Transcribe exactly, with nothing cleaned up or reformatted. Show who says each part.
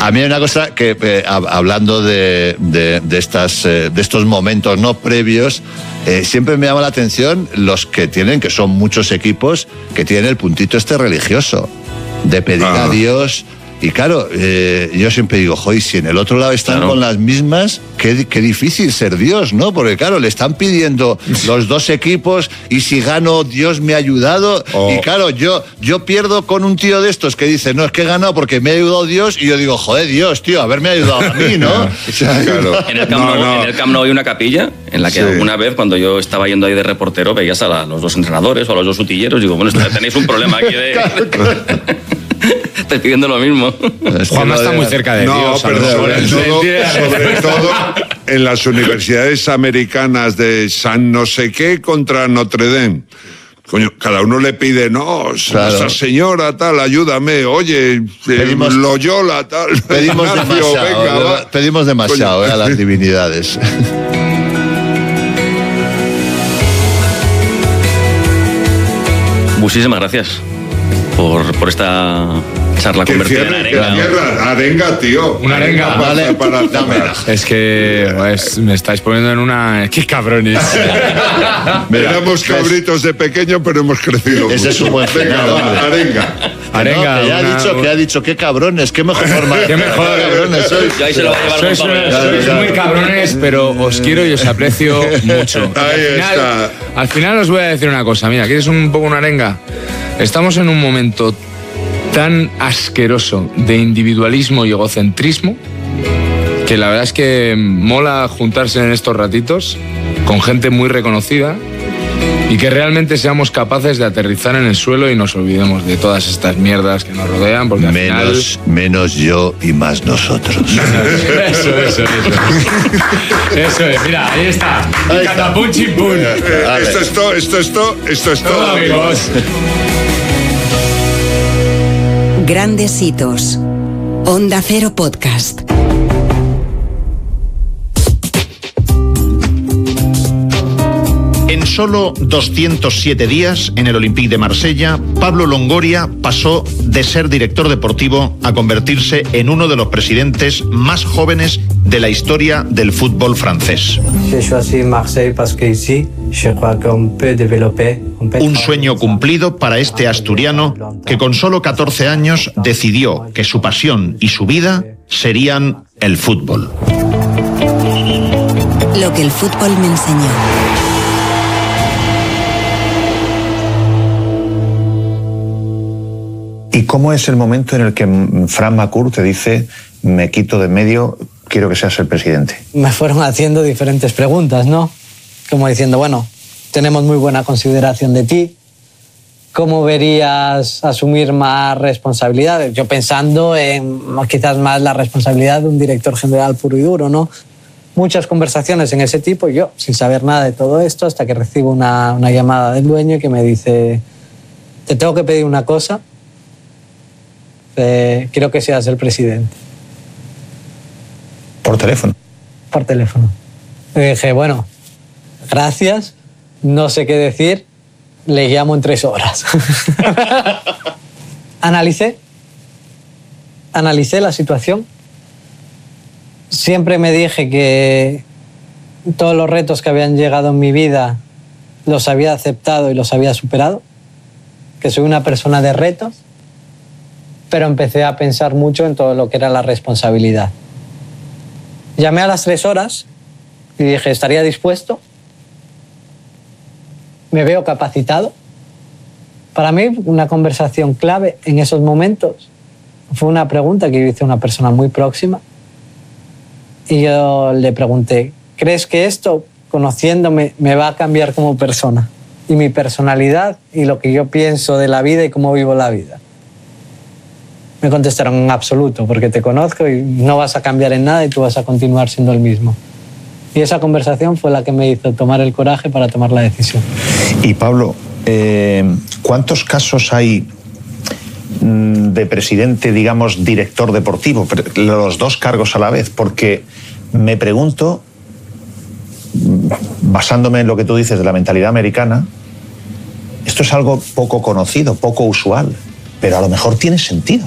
Speaker 1: A mí hay una cosa que, eh, hablando de, de, de, estas, eh, de estos momentos no previos, eh, siempre me llama la atención los que tienen, que son muchos equipos, que tienen el puntito este religioso, de pedir ah. a Dios. Y claro, eh, yo siempre digo, joder, si en el otro lado están claro. con las mismas, qué, qué difícil ser Dios, ¿no? Porque claro, le están pidiendo los dos equipos y si gano, Dios me ha ayudado. Oh. Y claro, yo, yo pierdo con un tío de estos que dice, no, es que he ganado porque me ha ayudado Dios. Y yo digo, joder, Dios, tío, haberme ayudado a mí, ¿no? O sea,
Speaker 2: claro. En el Camp Nou no, no. no hay una capilla en la que sí. alguna vez, cuando yo estaba yendo ahí de reportero, veías a la, los dos entrenadores o a los dos utilleros. Digo, bueno, tenéis un problema aquí de... Claro, claro. Estoy pidiendo lo mismo.
Speaker 3: Juanma está muy cerca de
Speaker 4: no,
Speaker 3: Dios.
Speaker 4: No, pero sobre todo, sobre todo en las universidades americanas de San no sé qué contra Notre Dame. Coño, cada uno le pide, no, claro. Nuestra Señora, tal, ayúdame, oye, pedimos, eh, Loyola, tal.
Speaker 1: Pedimos Ignacio, demasiado, venga, va. pedimos demasiado eh, a las divinidades.
Speaker 2: Muchísimas gracias por, por esta charla convertida en arenga.
Speaker 4: ¿No? Arenga, tío.
Speaker 3: Una arenga.
Speaker 4: arenga vale, para, para,
Speaker 3: es que pues, me estáis poniendo en una... ¡Qué cabrones!
Speaker 4: Mira, éramos cabritos de pequeño, pero hemos crecido.
Speaker 1: Ese es un buen final,
Speaker 4: hombre. Arenga.
Speaker 3: Arenga.
Speaker 1: No, que,
Speaker 3: una,
Speaker 1: ha dicho,
Speaker 3: una...
Speaker 1: que ha dicho, qué cabrones, qué mejor forma.
Speaker 3: Qué mejor,
Speaker 1: cabrones sois.
Speaker 2: Yo ahí se lo voy a llevar
Speaker 3: sois, sois, sois claro, muy cabrones, pero os quiero y os aprecio mucho.
Speaker 4: Ahí
Speaker 3: al final,
Speaker 4: está.
Speaker 3: Al final os voy a decir una cosa. Mira, ¿quieres un poco una arenga? Estamos en un momento tan asqueroso de individualismo y egocentrismo que la verdad es que mola juntarse en estos ratitos con gente muy reconocida y que realmente seamos capaces de aterrizar en el suelo y nos olvidemos de todas estas mierdas que nos rodean, porque al
Speaker 1: menos,
Speaker 3: final...
Speaker 1: menos yo y más nosotros.
Speaker 3: Eso, eso, eso. Eso es, mira, ahí está. Catapum chimpum.
Speaker 4: Esto es todo, esto es todo, esto es todo.
Speaker 3: Todo, amigos.
Speaker 5: Grandes hitos. Onda Cero Podcast.
Speaker 6: En solo doscientos siete días, en el Olympique de Marsella, Pablo Longoria pasó de ser director deportivo a convertirse en uno de los presidentes más jóvenes de la historia del fútbol francés. Un sueño cumplido para este asturiano que con solo catorce años decidió que su pasión y su vida serían el fútbol.
Speaker 5: Lo que el fútbol me enseñó.
Speaker 7: ¿Y cómo es el momento en el que Fran Macour te dice, me quito de en medio, quiero que seas el presidente?
Speaker 8: Me fueron haciendo diferentes preguntas, ¿no? Como diciendo, bueno, tenemos muy buena consideración de ti, ¿cómo verías asumir más responsabilidades? Yo pensando en quizás más la responsabilidad de un director general puro y duro, ¿no? Muchas conversaciones en ese tipo, y yo sin saber nada de todo esto, hasta que recibo una, una llamada del dueño que me dice, te tengo que pedir una cosa, eh, quiero que seas el presidente.
Speaker 7: ¿Por teléfono?
Speaker 8: Por teléfono. Y dije, bueno, gracias, no sé qué decir, le llamo en tres horas. Analicé, analicé la situación. Siempre me dije que todos los retos que habían llegado en mi vida los había aceptado y los había superado, que soy una persona de retos, pero empecé a pensar mucho en todo lo que era la responsabilidad. Llamé a las tres horas y dije, ¿estaría dispuesto? ¿Me veo capacitado? Para mí, una conversación clave en esos momentos fue una pregunta que yo hice a una persona muy próxima. Y yo le pregunté, ¿crees que esto, conociéndome, me va a cambiar como persona? Y mi personalidad y lo que yo pienso de la vida y cómo vivo la vida. Me contestaron en absoluto, porque te conozco y no vas a cambiar en nada y tú vas a continuar siendo el mismo. Y esa conversación fue la que me hizo tomar el coraje para tomar la decisión.
Speaker 7: Y Pablo, eh, ¿cuántos casos hay de presidente, digamos, director deportivo, los dos cargos a la vez? Porque me pregunto, basándome en lo que tú dices de la mentalidad americana, esto es algo poco conocido, poco usual, pero a lo mejor tiene sentido.